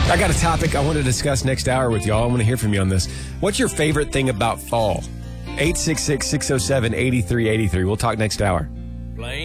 I got a topic I want to discuss next hour with y'all. I want to hear from you on this. What's your favorite thing about fall? 866-607-8383. We'll talk next hour.